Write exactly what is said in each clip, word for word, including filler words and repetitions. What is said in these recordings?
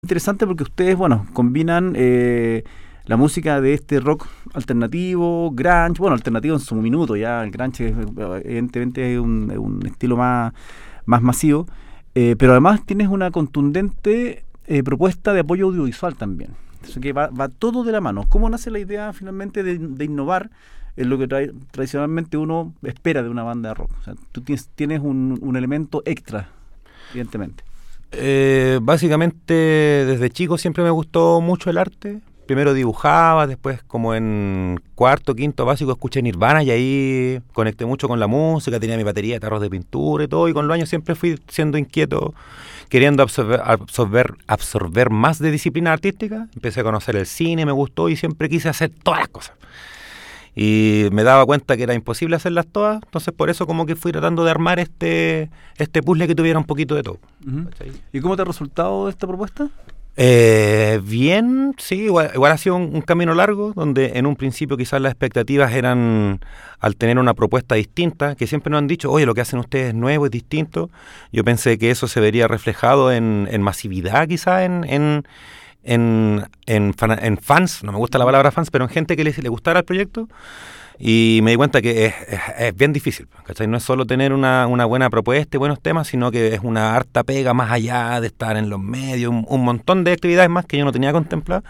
Interesante porque ustedes, bueno, combinan eh, la música de este rock alternativo, grunge, bueno, alternativo en su minuto, ya el grunge es, evidentemente es un, un estilo más, más masivo, eh, pero además tienes una contundente eh, propuesta de apoyo audiovisual también. Eso que va, va todo de la mano. ¿Cómo nace la idea finalmente de, de innovar en lo que tra- tradicionalmente uno espera de una banda de rock? O sea, tú tienes, tienes un, un elemento extra, evidentemente. Eh, básicamente desde chico siempre me gustó mucho el arte. Primero dibujaba, después como en cuarto, quinto básico escuché Nirvana y ahí conecté mucho con la música, tenía mi batería de tarros de pintura y todo, y con los años siempre fui siendo inquieto, queriendo absorber, absorber, absorber más de disciplina artística. Empecé a conocer el cine, me gustó y siempre quise hacer todas las cosas. Y me daba cuenta que era imposible hacerlas todas, entonces por eso como que fui tratando de armar este, este puzzle que tuviera un poquito de todo. Uh-huh. ¿Y cómo te ha resultado esta propuesta? Eh, bien, sí, igual, igual ha sido un, un camino largo, donde en un principio quizás las expectativas eran, al tener una propuesta distinta, que siempre nos han dicho, oye, lo que hacen ustedes es nuevo, es distinto. Yo pensé que eso se vería reflejado en, en masividad quizás, en... en En, en, fan, en fans, no me gusta la palabra fans, pero en gente que le, le gustara el proyecto, y me di cuenta que es, es, es bien difícil, ¿cachai? No es solo tener una, una buena propuesta y buenos temas, sino que es una harta pega más allá de estar en los medios, un, un montón de actividades más que yo no tenía contemplado,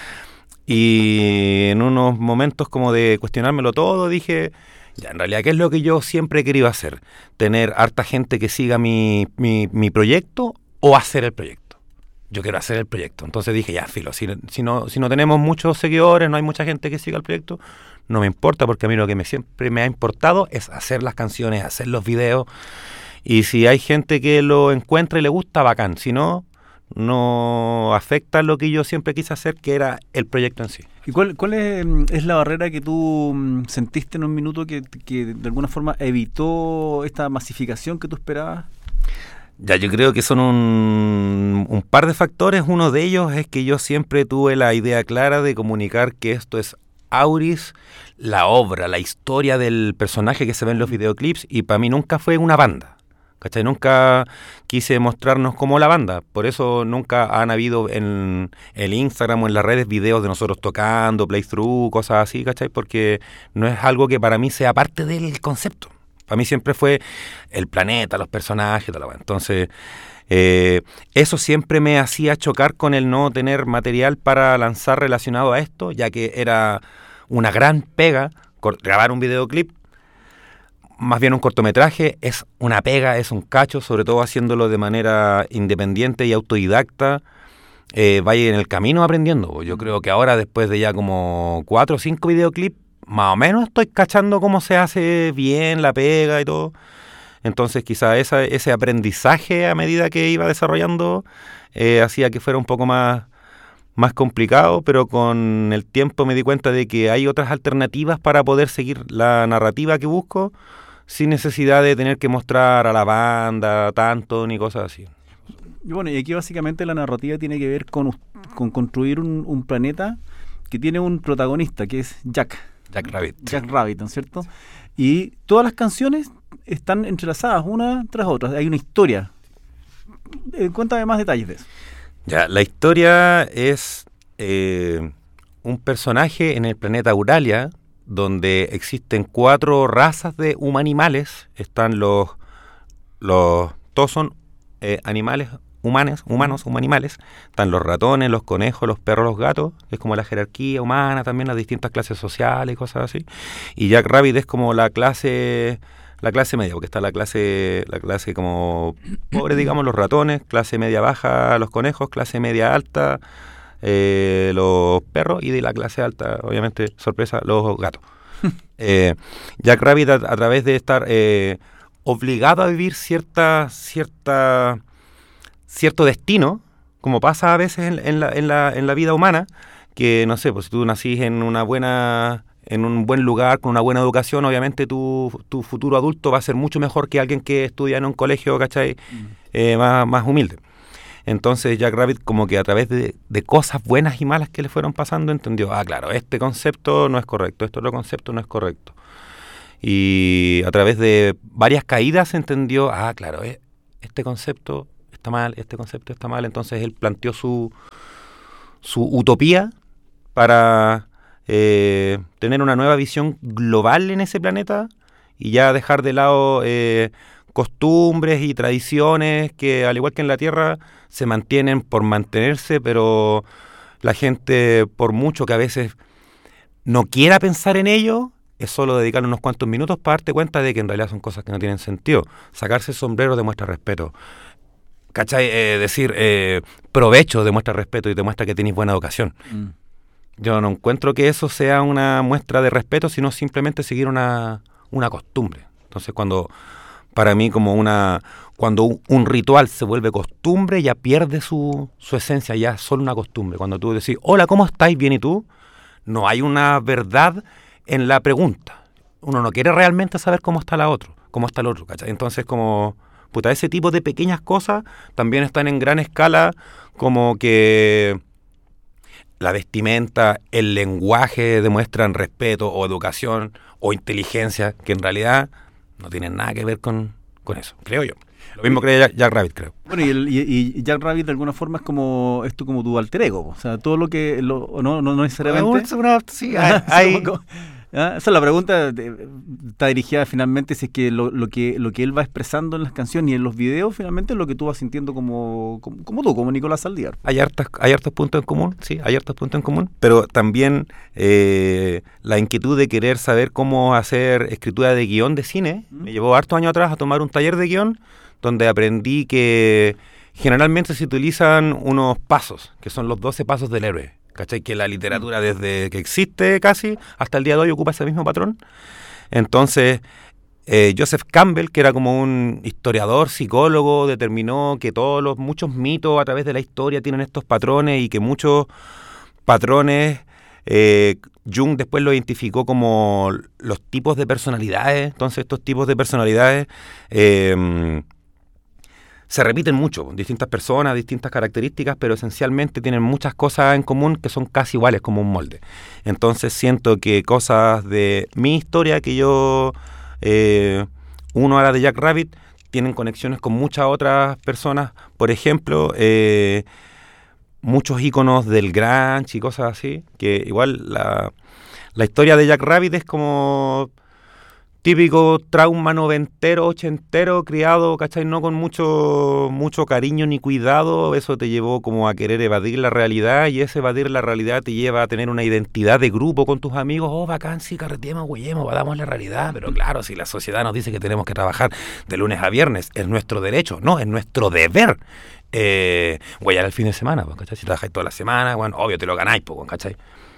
y en unos momentos como de cuestionármelo todo, dije, ya, en realidad, ¿qué es lo que yo siempre he querido hacer? ¿Tener harta gente que siga mi, mi, mi proyecto o hacer el proyecto? Yo quiero hacer el proyecto. Entonces dije, ya, filo, si, si, no, si no tenemos muchos seguidores, no hay mucha gente que siga el proyecto, no me importa, porque a mí lo que me, siempre me ha importado es hacer las canciones, hacer los videos, y si hay gente que lo encuentra y le gusta, bacán. Si no, no afecta lo que yo siempre quise hacer, que era el proyecto en sí. ¿Y cuál, cuál es, es la barrera que tú sentiste en un minuto que, que de alguna forma evitó esta masificación que tú esperabas? Ya, yo creo que son un, un par de factores. Uno de ellos es que yo siempre tuve la idea clara de comunicar que esto es Auris, la obra, la historia del personaje que se ve en los videoclips, y para mí nunca fue una banda, ¿cachai? Nunca quise mostrarnos como la banda, por eso nunca han habido en el Instagram o en las redes videos de nosotros tocando, playthrough, cosas así, ¿cachai? Porque no es algo que para mí sea parte del concepto. Para mí siempre fue el planeta, los personajes, tal. Entonces, eh, eso siempre me hacía chocar con el no tener material para lanzar relacionado a esto, ya que era una gran pega grabar un videoclip. Más bien un cortometraje es una pega, es un cacho, sobre todo haciéndolo de manera independiente y autodidacta. Eh, vaya en el camino aprendiendo. Yo creo que ahora, después de ya como cuatro o cinco videoclips, más o menos estoy cachando cómo se hace bien la pega y todo. Entonces quizá esa, ese aprendizaje a medida que iba desarrollando eh, hacía que fuera un poco más, más complicado, pero con el tiempo me di cuenta de que hay otras alternativas para poder seguir la narrativa que busco sin necesidad de tener que mostrar a la banda tanto ni cosas así. Y bueno, y aquí básicamente la narrativa tiene que ver con, con construir un, un planeta que tiene un protagonista, que es Jack. Jack Rabbit. Jack Rabbit, ¿no es cierto? Y todas las canciones están entrelazadas una tras otra. Hay una historia. Eh, cuéntame más detalles de eso. Ya, la historia es eh, un personaje en el planeta Euralia, donde existen cuatro razas de humanimales. Están los... los todos son eh, animales humanos, humanos, humanimales. Están los ratones, los conejos, los perros, los gatos, que es como la jerarquía humana, también las distintas clases sociales y cosas así. Y Jack Rabbit es como la clase la clase media, porque está la clase la clase como pobre, digamos, los ratones, clase media baja los conejos, clase media alta eh, los perros, y de la clase alta, obviamente, sorpresa, los gatos. eh, Jack Rabbit, a, a través de estar eh, obligado a vivir cierta cierta cierto destino, como pasa a veces en, en, la, en, la, en la vida humana, que no sé, pues si tú nacís en una buena, en un buen lugar, con una buena educación, obviamente tu, tu futuro adulto va a ser mucho mejor que alguien que estudia en un colegio, ¿cachai? Mm. Eh, más, más humilde. Entonces Jack Rabbit, como que a través de, de cosas buenas y malas que le fueron pasando, entendió, ah, claro, este concepto no es correcto, este otro concepto no es correcto. Y a través de varias caídas entendió, ah, claro, este concepto está mal, este concepto está mal. Entonces él planteó su, su utopía para eh, tener una nueva visión global en ese planeta y ya dejar de lado eh, costumbres y tradiciones que, al igual que en la Tierra, se mantienen por mantenerse, pero la gente, por mucho que a veces no quiera pensar en ello, es solo dedicar unos cuantos minutos para darte cuenta de que en realidad son cosas que no tienen sentido. Sacarse el sombrero demuestra respeto. ¿Cachai? Eh, decir eh, provecho demuestra respeto y demuestra que tienes buena educación. Mm. Yo no encuentro que eso sea una muestra de respeto, sino simplemente seguir una, una costumbre. Entonces, cuando para mí como una cuando un, un ritual se vuelve costumbre, ya pierde su, su esencia, ya es solo una costumbre. Cuando tú decís, hola, ¿cómo estáis? ¿Bien y tú? No hay una verdad en la pregunta. Uno no quiere realmente saber cómo está la otro, cómo está el otro, ¿cachai? Entonces, como, puta, ese tipo de pequeñas cosas también están en gran escala, como que la vestimenta, el lenguaje demuestran respeto o educación o inteligencia, que en realidad no tienen nada que ver con, con eso, creo yo. Lo mismo cree Jack, Jack Rabbit, creo. Bueno, y, el, y, y Jack Rabbit de alguna forma es como esto como tu alter ego, o sea, todo lo que lo, no, no, no necesariamente. Una, sí, hay, hay, como, ¿ah? Esa es la pregunta, está dirigida finalmente si es que lo, lo que lo que él va expresando en las canciones y en los videos finalmente es lo que tú vas sintiendo como, como, como tú, como Nicolás Saldívar. Hay hartas, hay hartos puntos en común, sí, hay hartos puntos en común, pero también eh, la inquietud de querer saber cómo hacer escritura de guión de cine, ¿Mm? Me llevó hartos años atrás a tomar un taller de guión donde aprendí que generalmente se utilizan unos pasos, que son los doce pasos del héroe. ¿Cachai? Que la literatura desde que existe casi hasta el día de hoy ocupa ese mismo patrón. Entonces, eh, Joseph Campbell, que era como un historiador, psicólogo, determinó que todos los muchos mitos a través de la historia tienen estos patrones y que muchos patrones, eh, Jung después lo identificó como los tipos de personalidades. Entonces, estos tipos de personalidades eh, se repiten mucho, distintas personas, distintas características, pero esencialmente tienen muchas cosas en común que son casi iguales, como un molde. Entonces siento que cosas de mi historia que yo eh, uno a la de Jack Rabbit tienen conexiones con muchas otras personas. Por ejemplo, eh, muchos íconos del grunge y cosas así, que igual la, la historia de Jack Rabbit es como típico trauma noventero, ochentero, criado, ¿cachai? No con mucho mucho cariño ni cuidado. Eso te llevó como a querer evadir la realidad, y ese evadir la realidad te lleva a tener una identidad de grupo con tus amigos. Oh, bacán, sí, carreteemos, güeyemos, vadamos la realidad. Pero claro, si la sociedad nos dice que tenemos que trabajar de lunes a viernes, es nuestro derecho, no, es nuestro deber. Eh, güeyar el fin de semana, ¿cachai? Si trabajáis toda la semana, bueno, obvio te lo ganáis, ¿cachai?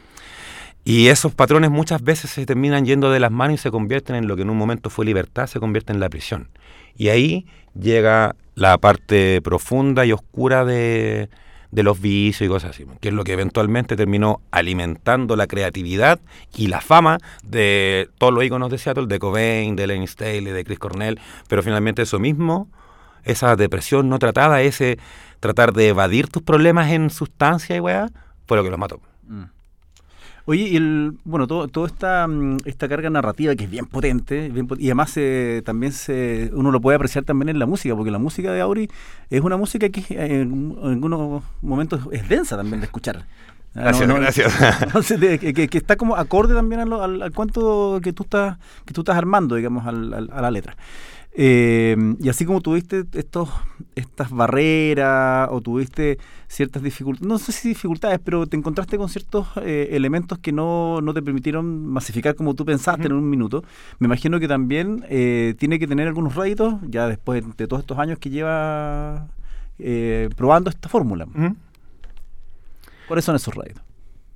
Y esos patrones muchas veces se terminan yendo de las manos y se convierten en lo que en un momento fue libertad, se convierte en la prisión. Y ahí llega la parte profunda y oscura de, de los vicios y cosas así, que es lo que eventualmente terminó alimentando la creatividad y la fama de todos los íconos de Seattle, de Cobain, de Layne Staley, de Chris Cornell, pero finalmente eso mismo, esa depresión no tratada, ese tratar de evadir tus problemas en sustancia y weá, fue lo que los mató. Mm. Oye, y el, bueno, todo, toda esta, esta carga narrativa que es bien potente, bien, y además eh, también se, uno lo puede apreciar también en la música, porque la música de Auri es una música que en, en algunos momentos es densa también de escuchar. Gracias, no, no, gracias. Entonces, de, que, que está como acorde también al, al, al cuento que tú estás que tú estás armando, digamos, al, al, a la letra. Eh, y así como tuviste estos estas barreras o tuviste ciertas dificultades, no sé si dificultades, pero te encontraste con ciertos eh, elementos que no, no te permitieron masificar como tú pensaste uh-huh. en un minuto. Me imagino que también eh, tiene que tener algunos réditos ya después de todos estos años que lleva eh, probando esta fórmula. Uh-huh. ¿Cuáles son esos réditos?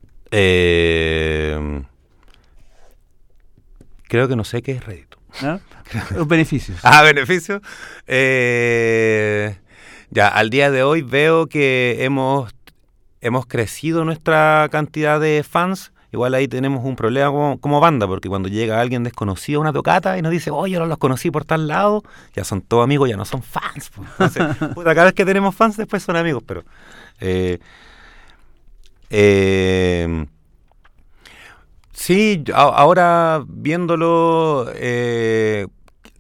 Eh, creo que no sé qué es rédito. ¿Ah? Los beneficios. Ah, beneficios. Eh, ya, al día de hoy veo que hemos, hemos crecido nuestra cantidad de fans. Igual ahí tenemos un problema como, como banda, porque cuando llega alguien desconocido a una tocata y nos dice, oye, yo no los conocí por tal lado, ya son todos amigos, ya no son fans. Entonces, puta, cada vez que tenemos fans después son amigos, pero... Eh, eh, sí, ahora viéndolo, eh,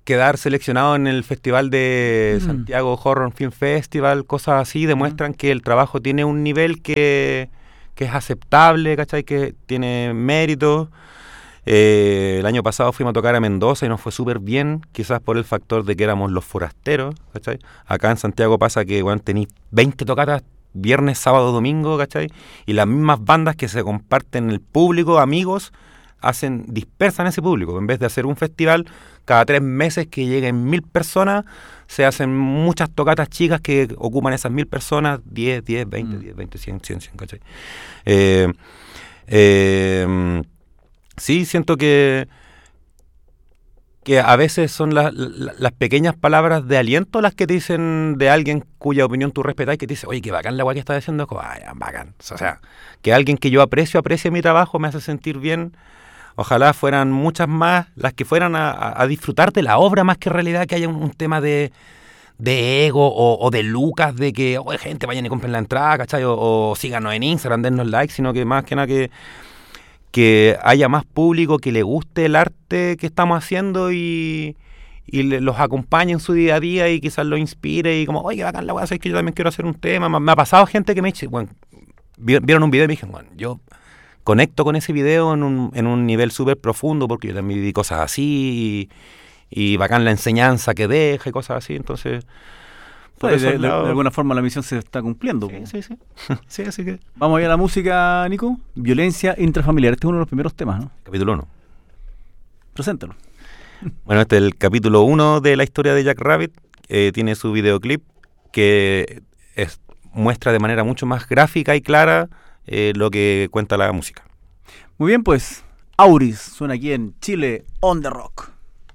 quedar seleccionado en el Festival de Mm. Santiago Horror Film Festival, cosas así, demuestran que el trabajo tiene un nivel que, que es aceptable, ¿cachai? Que tiene mérito. Eh, el año pasado fuimos a tocar a Mendoza y nos fue súper bien, quizás por el factor de que éramos los forasteros, ¿cachai? Acá en Santiago pasa que, bueno, tenéis veinte tocatas viernes, sábado, domingo, ¿cachai? Y las mismas bandas que se comparten el público, amigos, hacen, dispersan ese público. En vez de hacer un festival cada tres meses que lleguen mil personas, se hacen muchas tocatas chicas que ocupan esas mil personas, diez, diez, veinte, Mm. diez, veinte, cien, cien, cien, ¿cachai? Eh, eh, sí, siento que que a veces son la- la- las pequeñas palabras de aliento las que te dicen de alguien cuya opinión tú respetas y que te dice, oye, qué bacán la weá que estás haciendo, como, "Ay, bacán". O sea, que alguien que yo aprecio, aprecie mi trabajo, me hace sentir bien. Ojalá fueran muchas más las que fueran a, a- a disfrutar de la obra más que en realidad que haya un, un tema de, de ego o, o de lucas, de que, oye, gente, vayan y compren la entrada, ¿cachai? O, o síganos en Instagram, dennos likes, sino que más que nada que que haya más público que le guste el arte que estamos haciendo y, y le- los acompañe en su día a día y quizás los inspire y como, oye, qué bacán la weá, es que yo también quiero hacer un tema. Me, me ha pasado gente que me dice, bueno, vi- vieron un video y me dijeron, bueno, yo conecto con ese video en un, en un nivel súper profundo porque yo también viví cosas así y, y bacán la enseñanza que deja y cosas así, entonces... por Pues, de, esos de- lados- de alguna forma la misión se está cumpliendo. Sí, po. sí, sí. Sí, así que... Vamos a ir a la música, Nico. Violencia intrafamiliar. Este es uno de los primeros temas, ¿no? Capítulo uno. Preséntalo. Bueno, este es el capítulo uno de la historia de Jack Rabbit. Eh, tiene su videoclip que es, muestra de manera mucho más gráfica y clara eh, lo que cuenta la música. Muy bien, pues. Auris suena aquí en Chile on the Rock.